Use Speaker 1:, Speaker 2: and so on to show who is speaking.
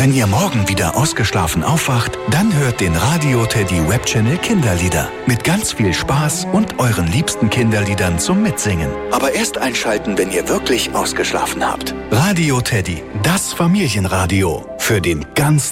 Speaker 1: Wenn ihr morgen wieder ausgeschlafen aufwacht, dann hört den Radio Teddy Webchannel Kinderlieder. Mit ganz viel Spaß und euren liebsten Kinderliedern zum Mitsingen. Aber erst einschalten, wenn ihr wirklich ausgeschlafen habt. Radio Teddy, das Familienradio. Für den ganzen